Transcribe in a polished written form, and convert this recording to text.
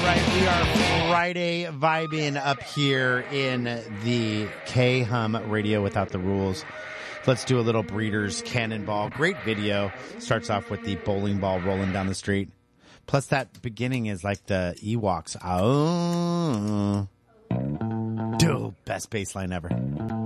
right, we are Friday vibing up here in the K-Hum Radio Without the Rules. Let's do a little Breeders Cannonball. Great video. Starts off with the bowling ball rolling down the street. Plus that beginning is like the Ewoks. Oh. Dude, best bass line ever.